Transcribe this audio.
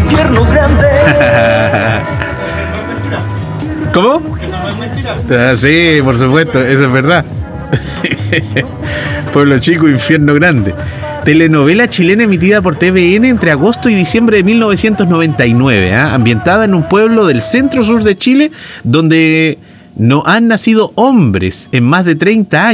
infierno grande. ¿Cómo? Sí, por supuesto, eso es verdad. Pueblo chico, infierno grande. Telenovela chilena emitida por TVN entre agosto y diciembre de 1999, ambientada en un pueblo del centro-sur de Chile donde no han nacido hombres en más de 30 años.